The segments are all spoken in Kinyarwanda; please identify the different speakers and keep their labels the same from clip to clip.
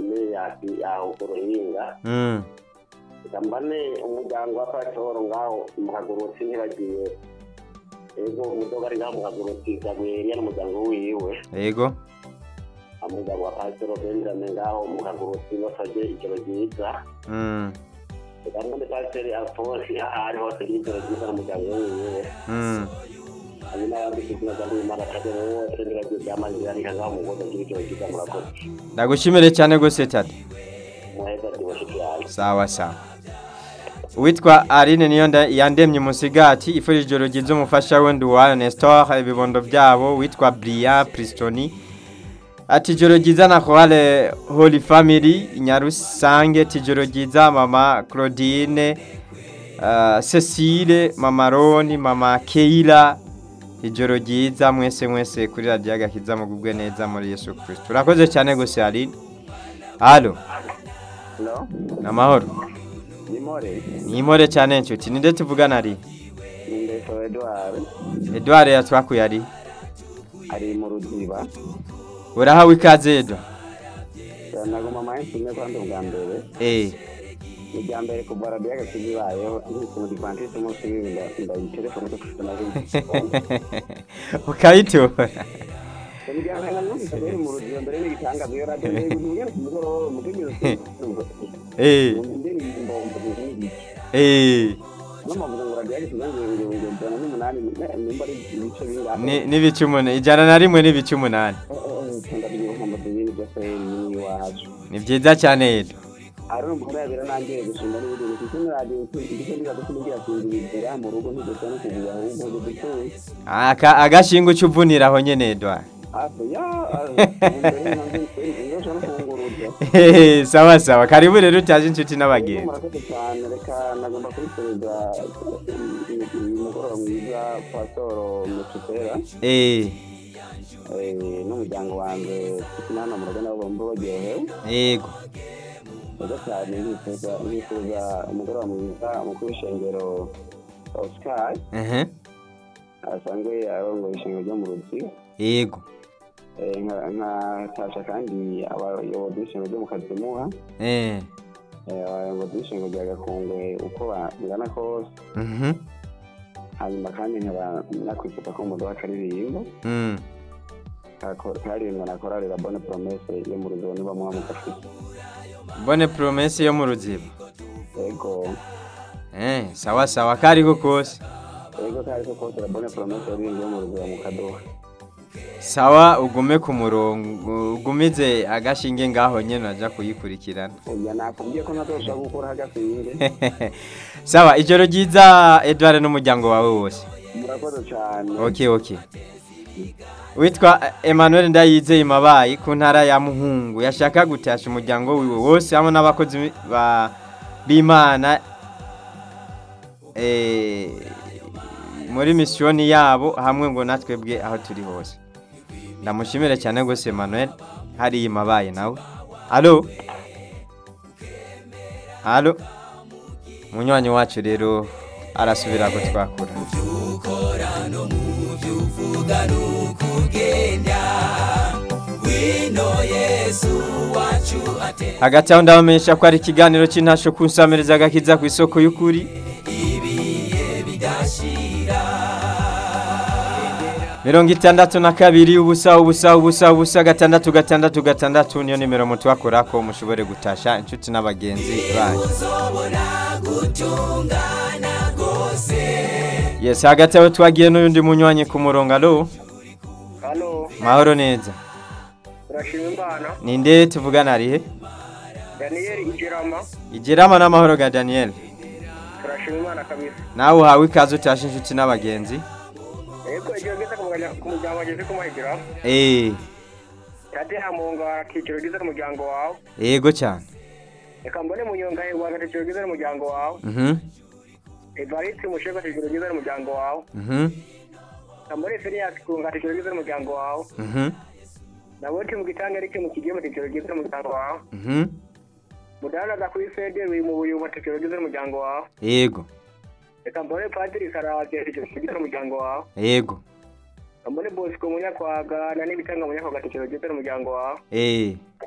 Speaker 1: famille yaho kuruhinga kambane umuryango wa Pastor ngaho mukagurutsi ntibagiye ego umudoga ari ngaho mukagurutsi Gabriel n'umuryango wiwe
Speaker 2: yego
Speaker 1: umugabo wa Pastor Benjamin ngaho mukagurutsi basaje ijoro ryiza kandi Pastor Alphonse ari hose ijoro ryiza n'umuryango wiwe
Speaker 2: ndagushimire cyane gose tati sawa sawa witwa Aline niyo yandemye musigati ifurije ijoro ryiza umufasha we Nduwayo Nestor ibibondo byabo witwa Bria Pristoni ati ijoro ryiza na Chorale Holy Family Nyarusange tijoro ryiza mama Claudine Cecile mama Roni mama Keila ijoro ryiza mwese kuri radio Agakiza mugubwe neza muri Yesu Kristo urakoze cyane gose Aline allo
Speaker 1: no
Speaker 2: namahoro nimore cyane nshuti ninde tuvugana ari
Speaker 1: Ndeso
Speaker 2: Edouard yatwakuye ari
Speaker 1: mu ruziba
Speaker 2: urahawe ikaze Edouard
Speaker 1: nago mama yantumye kwandi ubwambere ijambere ku radio Agakiza ibayeho mu Adventiste umunsi w'ibinda telefone ko kufite na
Speaker 2: ukayitora n'ibicumune ijana na rimwe n'ibicumune ni byiza cyane Edo agashinga ucuvunira aho nyene Edouard sawa karibu rero utaje inshuti n'abagenzi
Speaker 1: n'umuryango wanjye tukinana mu rugo nabo mbogeyeho
Speaker 2: yego
Speaker 1: cyane nifuza umugoroba mwiza mukuru w'ishengero Oscar asanzwe arongoye ishengero ryo mu Ruzi
Speaker 2: yego
Speaker 1: nkatasha kandi abayobozi b'ishengero ryo mu Kazimuha abayobozi b'ishengero rya Gakungwe uko bangana kose hanyuma kandi nkaba nakwifuza ko umudo w'akaririmbo karindwa na Chorale La Bonne Promesse yo mu Ruziba niba muha mukafite
Speaker 2: Bonne Promesse yo mu Ruziba
Speaker 1: yego
Speaker 2: sawa kariho kose
Speaker 1: yego kariho kose La Bonne Promesse yo mu Ruziba mu Kadoha
Speaker 2: sawa ugume ku murongo ugumize agashinge ngaho nyene aja kuyikurikirana
Speaker 1: oya nakubwiye ko natosha gukora hagafinge
Speaker 2: sawa ijoro ryiza Edouard n'umuryango wawe wose
Speaker 1: murakoze cyane
Speaker 2: okay witwa Emmanuel Ndayize imabayi ku ntara ya Muhungu yashaka gutasha umuryango wiwe wose hamwe n'abakozi b'Imana muri misioni yabo hamwe ngo natwebwe aho turi hose ndamushimire cyane gose Emmanuel hari imabaye nawe allo munywanyi wacu rero arasubira ko twakura hagati aho ndabamenyesha ko ari ikiganiro cy'intasho kunsamereza Agakiza ku isoko y'ukuri 62 ubusa 666 niyo nimero mutwakora ko mushobore gutasha inshuti n'abagenzi banyu yes hagati aho twagiye n'undi munywanyi ku murongo allo mahoro neza
Speaker 1: turashima Imana
Speaker 2: ninde tuvugana arihe
Speaker 1: Daniel
Speaker 2: Igerama n'amahoro ga Daniel
Speaker 1: turashima Imana kabisa
Speaker 2: nawe uhawe ikaze utasha inshuti n'abagenzi
Speaker 1: ego ijoro gisa ku muryango wageze ku mahigiro Tade hamunga akiciro giza ku muryango wawe
Speaker 2: yego cyane
Speaker 1: reka mbone munyonga yewe akiciro giza ku muryango wawe Evariste mushega akiciro giza ku muryango wawe Kamore Ferias kunga akiciro giza ku muryango wawe Naboti mu gitanga ariko mu kigiye mu akiciro giza ku muryango wawe Mudana za kuri Fede wi mu buyu mu akiciro giza ku muryango wawe
Speaker 2: yego
Speaker 1: reka mbone Padiri Karate akiciro giza ku muryango wawe
Speaker 2: yego
Speaker 1: Ambone Bosco munyakwaga na n'ibitanga munyakwaga akiciro giza ku muryango wawe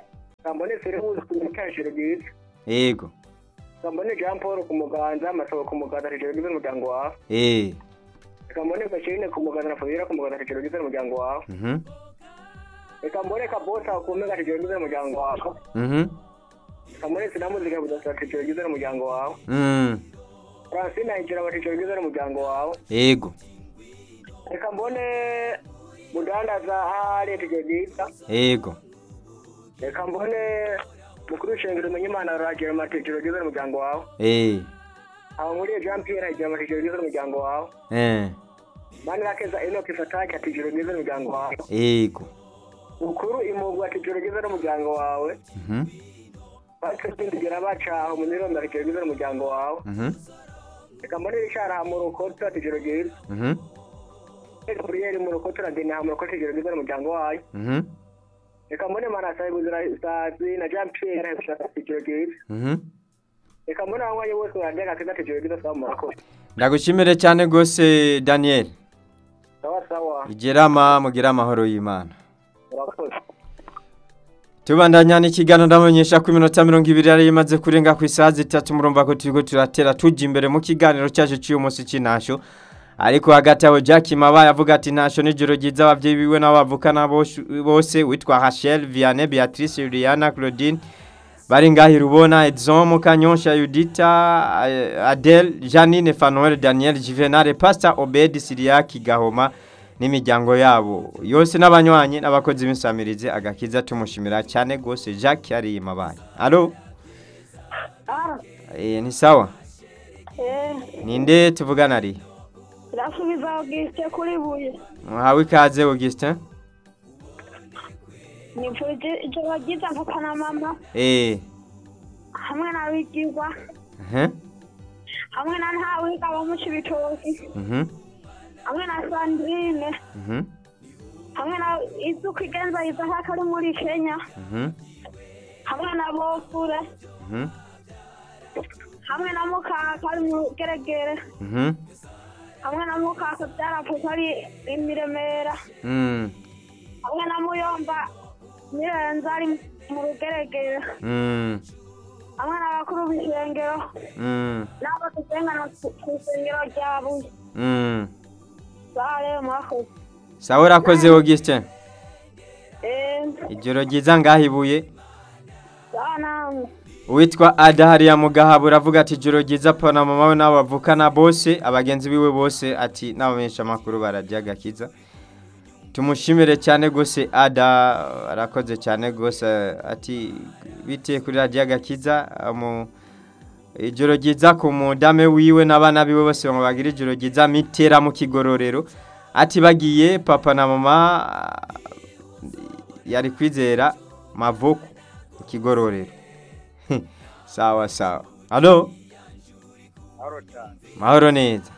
Speaker 1: Kambone Seruzi kumukashiro giza.
Speaker 2: Yego.
Speaker 1: Kambone Jean Paul kumuganza Masabo kumuganza ijoro ryiza n'umuryango wawe. Kambone Bashirine kumuganza na Fabira kumuganza ijoro ryiza n'umuryango wawe. Kambone Kabota kumega ijoro ryiza n'umuryango wawe. Kambone Sinamuzika budasa ijoro ryiza n'umuryango wawe. Francine ijoro ijoro ryiza n'umuryango wawe.
Speaker 2: Yego.
Speaker 1: Kambone Mudandaza hari ijoro ryiza.
Speaker 2: Yego.
Speaker 1: Kambone mukuru shengero Menyimana Ragera matijoro ryiza n'umuryango wawe. Aho muri Jean Pierre ijoro matijoro ryiza n'umuryango wawe. Mani rakeza Enoch Fataki atijoro ryiza n'umuryango wawe.
Speaker 2: Yego.
Speaker 1: Mukuru Imugu atijoro ryiza n'umuryango wawe. Bakindugera baca aho mu Mironda atijoro ryiza n'umuryango wawe. Kambone Richard Hamurukoto atijoro ryiza. Gabriel Murukoto na Deni Hamurukoto atijoro ryiza n'umuryango wawe. Eka mbone Manasa ibuzira Sazi na Jean Pierre atijoro ryiza. Eka mbone abanywanyi bose barajya gatega atijoro ryiza sawa murakoze.
Speaker 2: Ndagushimire cyane gose Daniel.
Speaker 1: Sawa.
Speaker 2: Igerama mugira amahoro y'Imana.
Speaker 1: Murakoze.
Speaker 2: Tubandanya n'ikiganiro ndamenyesha ko iminota 20 yari imaze kurenga ku isaha 3 murumva ko turiko turatera tujya imbere mu kiganiro cyaje cy'uyu munsi cy'inasho. Ariko hagati aho Jack Mabaye avuga ati nasho n'ijoro ryiza abavyeyi biwe n'abavukana bose witwa Rachel Vianney Beatrice Juliana Claudine bari ngahi rubona Edson Mukanyonsha Yudita Adele Janine Fanuel Daniel Juvenal Pastor Obed Siriaki Gahoma n'imiryango yabo yose n'abanywanyi n'abakozi b'insamirize agakiza tumushimira cyane gose Jack yari Mabaye. Allo? Ni sawa? Ninde tuvugana ari?
Speaker 3: Rasubiza Augustin kuri buye.
Speaker 2: Muhawe ikaze Augustin.
Speaker 3: Ni fuje ijoro ryiza papa na mama. Hamwe na wigirwa. Hamwe na ntawe kaba mu Cibitoki. Hamwe na Sandrine. Hamwe na Izuku igenza izaha kari muri Kenya. Hamwe na Bofure. Hamwe na Mukaka kari mu Geregere. Hamwe na Mukaka byaravuze ari imiremera. Hamwe na Muyomba Mirenza ari mu Rugeregere. Hamwe n'abakuru b'ishengero. N'abo dusengana ku isengero ryabo. Sare mwakoze.
Speaker 2: Sawa urakoze Augustin. Ijoro ryiza ngahibuye.
Speaker 3: Sana.
Speaker 2: Witwa Adahari ya Mugahabu ravuga ati ijoro ryiza pa na mama we n'abavukana bose abagenzi biwe bose ati n'abamenyesha makuru barajya gakiza. Tumushimire cyane gose Ada arakoze cyane gose ati bitiye kuri radio gakiza mu ijoro ryiza ku mudame wiwe n'abana biwe bose bagira ijoro ryiza mitera mu Kigororero ati bagiye papa na mama yari kwizera Mavoko mu Kigororero. Sawa. Allo? Mahoro neza.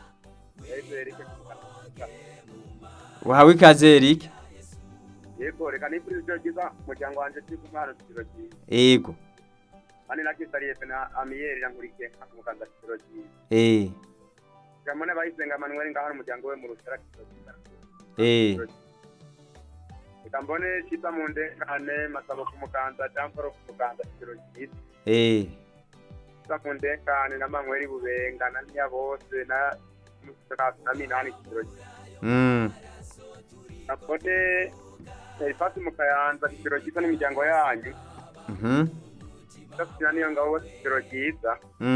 Speaker 2: Wahawe ikaze Eric.
Speaker 1: Yego reka nipuri ijoro ryiza muryango wanje cy'umwana ijoro ryiza.
Speaker 2: Yego.
Speaker 1: Ani nakisariye na Amiel yangurikiye akamukanza ijoro ryiza. Jamone bayisenga Manuel ngaho umuryango we mu Rusara ijoro ryiza. Ikambone chita munde kane Masabo kumukanza Jamforo kumukanza ijoro ryiza. Sakunde kane na Manuel bubenga na niya bose na Musaka na Minani ijoro ryiza. Apote ifasi mukayanza ijoro ryiza n'imiryango yanyu. Tasina niyo ngaho ijoro ryiza.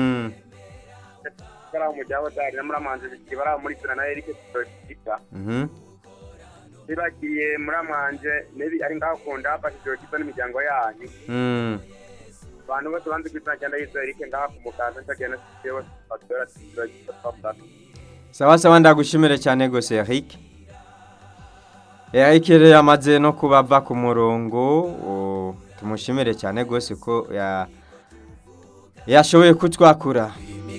Speaker 1: Kara umujyaho dari namuramanje bikibara muri Sena na Eric ijoro ryiza. Bibagiye muramanje nebi ari ngaho kunda apa ijoro ryiza n'imiryango yanyu. Bantu bose banze kwitana cyane yizo Eric ngaho kumukanza cyagenda cyewe patora ijoro ryiza papa.
Speaker 2: Sawa ndagushimire cyane gose Eric. Eric yamaze no kubava ku murongo tumushimire cyane gose ko yashoboye kutwakura.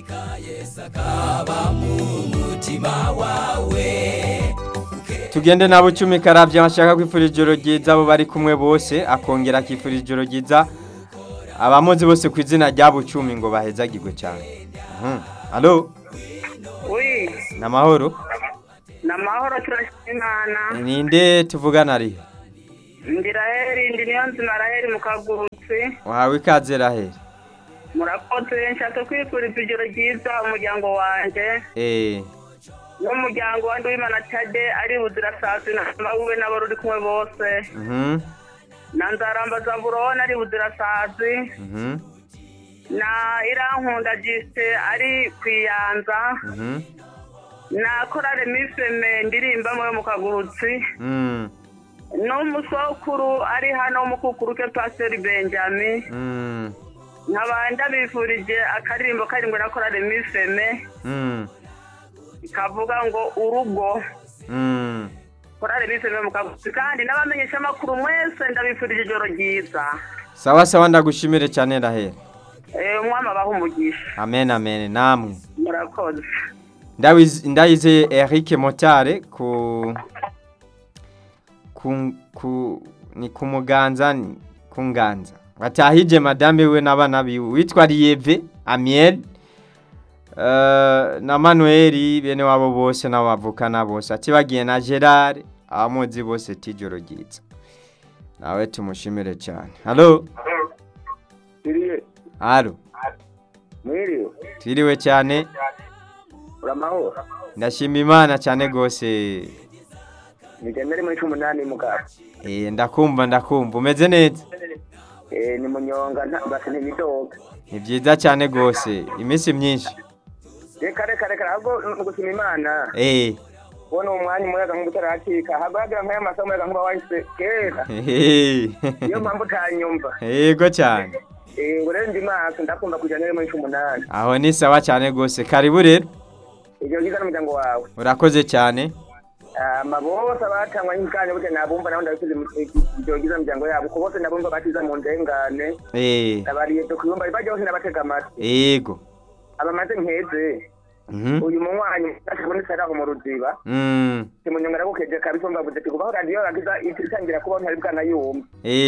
Speaker 2: Tugende nabo 10 karavye bashaka kwifura ijoro ryiza abo bari kumwe bose akongera kifura ijoro ryiza abamozi bose kwizina rya Bucumi ngo bahezagirwe cyane. Allo?
Speaker 1: Oui.
Speaker 2: Namahoro?
Speaker 1: Namahoro turashimana.
Speaker 2: Ninde tuvugana ari?
Speaker 3: Ndi Raheli, ndi Niyonzima Raheli mu Kagurutsi.
Speaker 2: wahawe ikaze Raheli.
Speaker 3: Murakoze nshatse kwifuriza ijoro ryiza umuryango wanje. N'umuryango wandi w'Imana Tade ari Buzirasazi na mawe n'abo ruri kumwe bose. Na Nzaramba Zaburona ari Buzirasazi. Na Irankunda Jiste ari Kwiyanza. Na korale Mifeme ndirimba mu Kagurutsi. N'umusokuru ari hano mukukuru ke Pastor Benjamin. Nkabanda bifurije akaririmbo karimwe na korale Mifeme. Kavuga ngo urugo. Korale Mifeme mu Kagurutsi kandi n'abamenyesha amakuru mwese ndabifurije ijoro ryiza.
Speaker 2: Sawa sawa ndagushimire cyane Raheli.
Speaker 3: Umwami abaho umugisha.
Speaker 2: Amen amen namwe.
Speaker 3: Murakoze.
Speaker 2: Ndayizeye Eric Motare ni kumuganza kunganza. Watahije madame we n'abana biwe witwa Lieve Amiel na Manuel bene wabo bose n'abavukana bose ati bagiye na Gerard amuzi bose tijoro ryiza. Nawe tumushimire cyane. Hello. Halo.
Speaker 1: Mwiriwe.
Speaker 2: Twiriwe cyane.
Speaker 1: Uramaho.
Speaker 2: Ndashima Imana cyane gose.
Speaker 1: Nigendere muri 18 mugabo.
Speaker 2: Ndakumva umeze neza.
Speaker 1: Ni munyonga basi ntibidoga.
Speaker 2: Ni byiza cyane gose iminsi myinshi.
Speaker 1: Reka ahubwo ngushima Imana. Wono umwanya umuyaga nk'ubutaracika habagira nk'aya masaha umuyaga nk'uba wahise kera. Iyo mpamvu utanyumva.
Speaker 2: Yego cyane.
Speaker 1: Urendi maso ndakunda kujya nere muri 18.
Speaker 2: Aho ni sawa cyane gose karibu rero.
Speaker 1: Ijyo giza n'umuryango wawe.
Speaker 2: Urakoze cyane.
Speaker 1: Mabose abatangwa inkanya bute nabumva naho ndabize ijyo giza n'umuryango yabo ko bose nabumva batiza mu ndengane. Abariye to kuyumva bajya bose nabatega amati.
Speaker 2: Yego.
Speaker 1: Abamaze nkeze. Uyu munywanyi ashobora saraho mu ruziba. Simunyongera gukeje kabisa mbavuze ati kubaho radio yagiza itangira kuba ntari bwana yumva.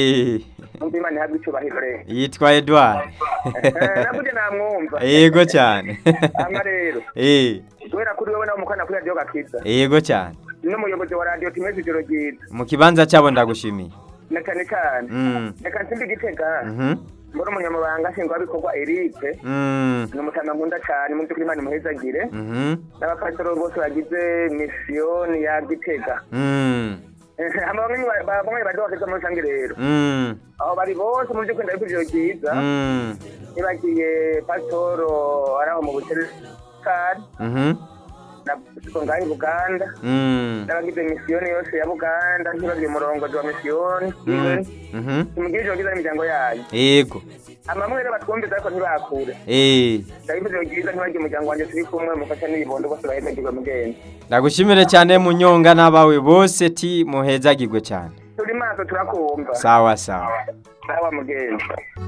Speaker 1: Umva ni habicyo bahire.
Speaker 2: Yitwa Edouard.
Speaker 1: Nakude namwumva.
Speaker 2: Yego cyane.
Speaker 1: Ama rero. Wera kuri wowe nawo mukana kuri radio gakiza.
Speaker 2: Yego cyane.
Speaker 1: N'umuyobozi wa radio timeze ijoro ryiza.
Speaker 2: Mu kibanza cyabo ndagushimiye.
Speaker 1: Nakane cyane. Reka nsindi Gitega. Mbona umunyamabanga shingwa bikorwa Eric. N'umutana nkunda cyane mu byukuri Imana muhezagire. N'abapasitoro bose bagize mission ya Gitega. Amabanga babonye badokeza mu sangi rero. Aho bari bose mu byukuri ndabikujyo cyiza. Nibagiye pasitoro araho mu butere kandi. Na ngaho Buganda. N'abagize mission yose ya Buganda ntibagiye umurongo wa mission. Tumugije ogiza imiryango yayo.
Speaker 2: Yego.
Speaker 1: Amamwe rero batwumviza ariko ntibakure. Ndabivuze ogiza ntibagiye umuryango wanje turi kumwe mufasha n'ibondo bose bahezagirwe mugende.
Speaker 2: Ndagushimire cyane munyonga n'abawe bose ti muhezagirwe cyane.
Speaker 1: Turi maso turakumva.
Speaker 2: Sawa sawa.
Speaker 1: Sawa mugende.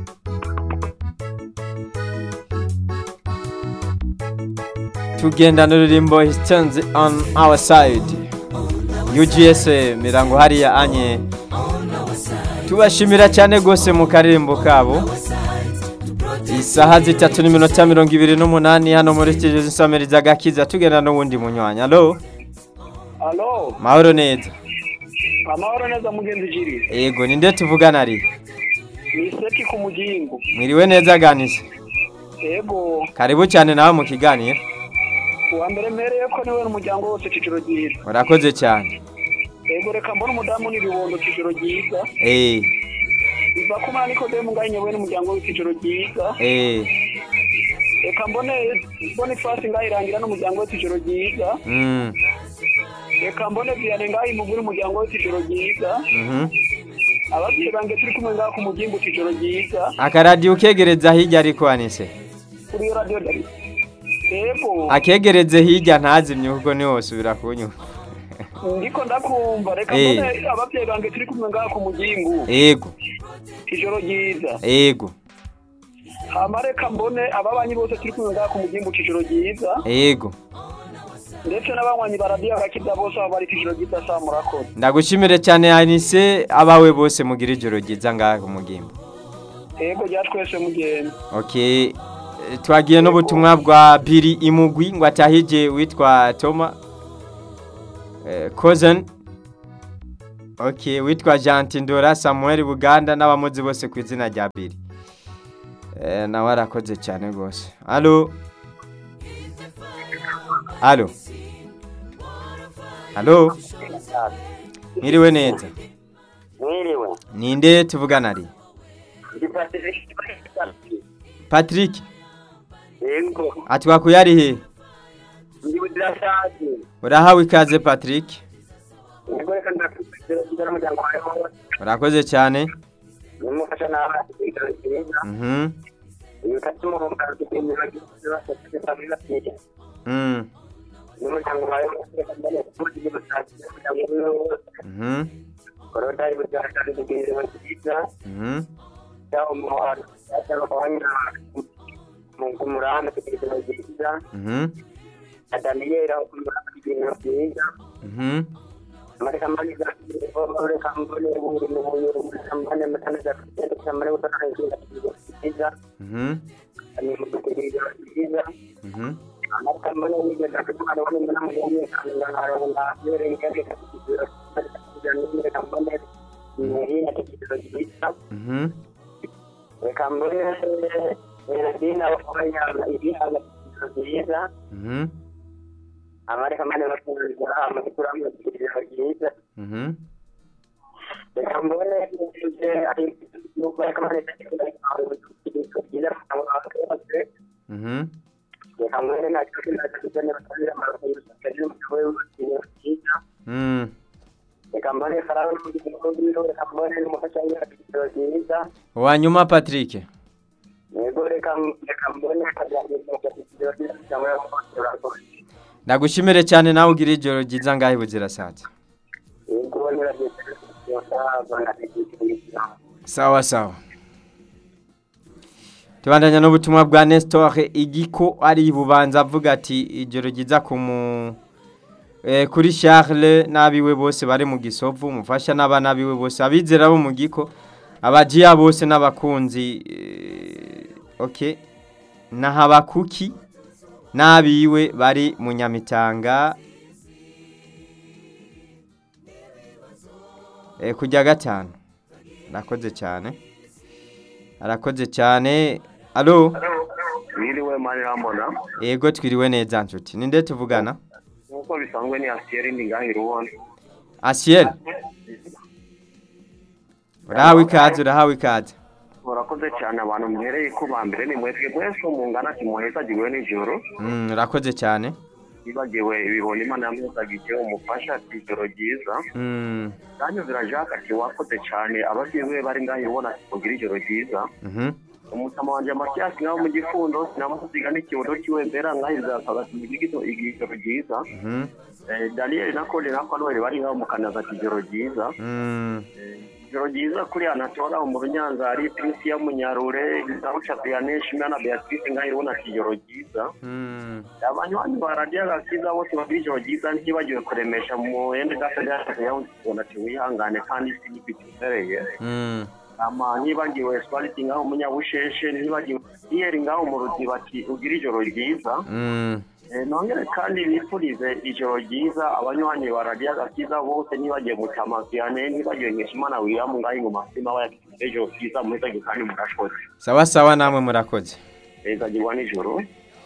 Speaker 2: Tugenda n'ururimbo He Stands on Our Side. UGS mirango hariya anye. Tubashimira cyane gose mu karirimbo kabo. Isaha 3:28 hano muri studio z'Insamiriza Gakiza tugenda n'uwundi munywanya. Allo.
Speaker 1: Allo.
Speaker 2: Mahoro neza.
Speaker 1: Amahoro neza mugenzi jiri.
Speaker 2: Yego ninde tuvugana ari?
Speaker 1: Ni Seti ku Mujingo.
Speaker 2: Mwiriwe neza ganise.
Speaker 1: Yego.
Speaker 2: Karibu cyane nawe mu kiganiro.
Speaker 3: Wa mbere mpereye ko niwe n'umuryango wose Ciciro Giza.
Speaker 2: Urakoze cyane.
Speaker 3: Ego reka mbona umudamu n'ibibondo Ciciro Giza. Iva kuma niko demu nganye we n'umuryango w'Ciciro Giza. Reka mbone Boniface ngayirangira n'umuryango w'Ciciro Giza. Reka mbone Vianney ngayimugura umuryango w'Ciciro Giza. Ababyeyi bange turi kumwe ngaho ku mugimbo Ciciro Giza.
Speaker 2: Akaradiyo kegereza hirya ariko anise.
Speaker 3: Kuri radio dari. Ego.
Speaker 2: Akegereze hirya ntazimye kuko ni hose birakunyuka.
Speaker 3: Ndiko ndakumva reka mbone ababyeyi bange turi kumwe ngaho ku mugimbo.
Speaker 2: Ego.
Speaker 3: Ciciro Giza.
Speaker 2: Ego.
Speaker 3: Hamareka mbone ababanyi bose turi kumwe ngaho ku mugimbo Ciciro Giza.
Speaker 2: Ego.
Speaker 3: Ndetse n'abanywanyi baradiyo Gakiza bose bari Ciciro Giza sa murakoze.
Speaker 2: Ndagushimire cyane Anise abawe bose mugira ijoro ryiza ngaho mugimbo.
Speaker 3: Ego ya twese mugende.
Speaker 2: Okay. Twagiye n'ubutumwa bwa Biri Imugwi ngo atahije witwa Toma cousin Okay, witwa Jantindora Samuel Buganda n'abamuzi bose ku izina rya Biri. Nawe arakoze cyane gose. Allo. Allo. Allo. Mwiriwe neza.
Speaker 1: Mwiriwe.
Speaker 2: Ninde tuvugana ari? Patrick.
Speaker 1: Yego.
Speaker 2: Atwakuye ari he?
Speaker 1: Ndi budirashaje.
Speaker 2: Urahawe ikaze Patrick.
Speaker 1: Yego reka ndakugera mu muryango wawe.
Speaker 2: Urakoze cyane.
Speaker 1: Nimufasha nawe. Iyo tatumo mbaza kwemera gusaba cyangwa cyangwa. N'umuryango wawe reka ndakugera mu muryango wawe. Korota ibudashaje kugeza mu kiza. Cyangwa mu cyangwa kwanya mu muranda kugeza mu kiza. Adamiyera kumuranda kugeza mu kiza. Mereka melihat mereka melihat sampai mereka tidak sampai utara itu ini untuk tidak mereka melihat ada orang menang ini karena orang lain yang kita dan mereka melihat ini ada kita mereka melihat ini orang yang ini ada kita Amerika mana masih kurang lagi. Dan boleh ada lupa kemarin kita kemarin nak
Speaker 2: Wanyuma Patrick. Nagushimire cyane nawe ugira ijoro ryiza ngahe Buzirasaza. Sawa sawa. Tubandanya n'ubutumwa bwa Nestor Igiko ari bubanza avuga ati ijoro ryiza kuri Charles nabiwe bose bari mu Gisovu mufasha n'abana biwe bose abizera bo mu Giko abajiya bose n'abakunzi okay na Habakuki nabiwe bari mu Nyamitanga kujya gatanu arakoze cyane allo
Speaker 1: Mwiriwe mari ramona
Speaker 2: yego twiriwe neza nshuti ninde tuvugana
Speaker 1: uko bisangwe ni Asiel ndingahira ubona
Speaker 2: Asiel urahawe ikaze
Speaker 1: Urakoze cyane abantu mwereye ko bambere ni mwetwe mwese mungana kimuheza giwe nijoro
Speaker 2: urakoze cyane
Speaker 1: Ibagiwe ibibona Imana yamuzagije umufasha ijoro ryiza Danyo zirajaka ati wakoze cyane abasiwe bari ngaho ubona kugira ijoro ryiza Umutama wanje Mathias ngaho mu gifundo namusiga n'ikibondo kiwe mbera ngahiza akabati mu gito ijoro ryiza Daniel na Kole na Noel bari ngaho mu kanaza ijoro ryiza Ijoro ryiza kuri Anatora mu Runyanza ari Prince ya Munyarure Zawucha Pianesh Imana Beatrice ngaho ubona ijoro ryiza Abanywanyi baradia gakiza bose babijoro ryiza ntibagiwe kuremesha mu yende gafedera yawo ubona ati wihangane kandi sinibitereye nibagiwe Swaliti ngaho Munyabusheshe nibagiwe Yeri ngaho mu Ruzibati ugira ijoro ryiza nongere kandi bifurize ijoro ryiza abanywanyi baradia gakiza bose nibagiye mu Tamaziane nibagiwe Nkeshimana William ngaho mu Masima wa ijoro ryiza muheza kandi murakoze
Speaker 2: sawa namwe murakoze
Speaker 1: ezagirwa nijoro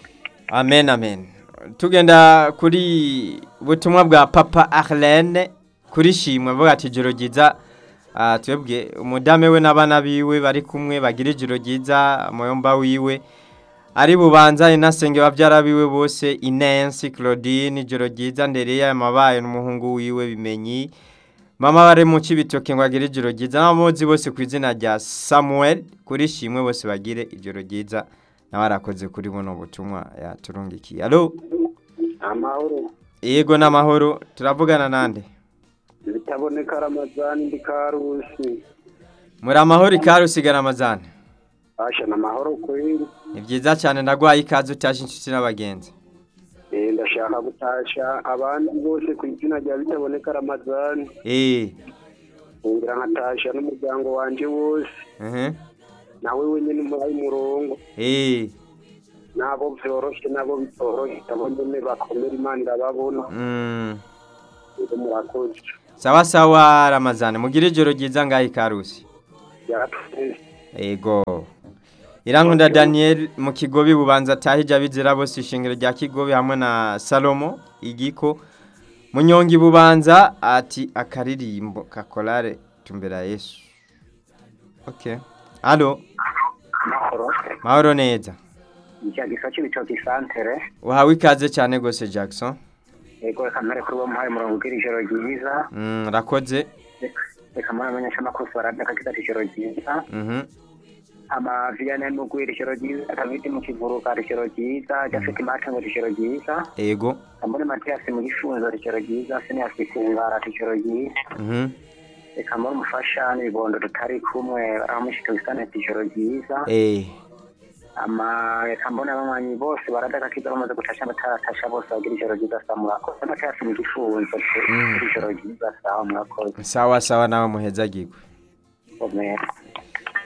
Speaker 2: Amen tugenda kuri butumwa bwa Papa Arlene kuri shimwe vuga ati ijoro ryiza twebwe umudame we n'abana biwe bari kumwe bagira ijoro ryiza moyomba wiwe ari bubanza inasenge bavyara biwe bose Inensi Claudine ijoro ryiza ndereya amabaye n'umuhungu wiwe bimenyi mama bare mu Cibitoke ngo agira ijoro ryiza n'abamozi bose ku izina rya Samuel kuri shimwe bose bagire ijoro ryiza nabarakoze kuri buno butumwa yaturungikiye allo
Speaker 1: amahoro
Speaker 2: yego n'amahoro turavugana nande
Speaker 1: bitaboneka Ramazani ndikarusi
Speaker 2: muri amahoro ikarusi Ramazani
Speaker 1: asha n'amahoro kweri
Speaker 2: ni byiza cyane ndagwaye ikaze utasha inshuti n'abagenzi
Speaker 1: ndashaka gutasha abandi bose ku izina rya bitaboneka Ramazani ngira nkatasha n'umuryango wanje wose nawe wenyine muri murongo nabo byoroshye nabo bitoroshye tabone bakomera Imana irababona murakoze
Speaker 2: Sawa sawa Ramazani mugire ijoro ryiza ngaho ikarusi. Ego. Irankunda Daniel mu Kigobi bubanza tahija bizera bose ishingiro rya Kigobi hamwe na Salomo igiko Munyongi bubanza ati akaririmbo kakolare tumbera Yesu. Okay. Allo. Mahoro neza.
Speaker 1: Icyagiso cy'ibitoki santere.
Speaker 2: Wahawe ikaze cyane gose Jackson.
Speaker 1: Ego kamere kuri bo muhaye murongo gira ijoro ryiza.
Speaker 2: Rakoze.
Speaker 1: Reka muramenyesha amakuru baradaka kitati ijoro ryiza. Ama Vianney mugwira ijoro ryiza, Kamiti mu Kivuruka ijoro ryiza, Jafeti Matango ijoro ryiza.
Speaker 2: Ego.
Speaker 1: Kambone Matias mu Gifunzo ijoro ryiza, Senior Kungara ijoro ryiza. Reka muri mufasha n'ibondo tutari kumwe baramushika isane ijoro ryiza. Ama kambone abamwanyi bose baradaka kiza bamaze gutasha bataratasha bose bagira ijoro ryiza samurako. Matias mu Gifunzo ijoro ryiza sawa murakoze.
Speaker 2: Sawa sawa nawe muheza gigwe.
Speaker 1: Omera.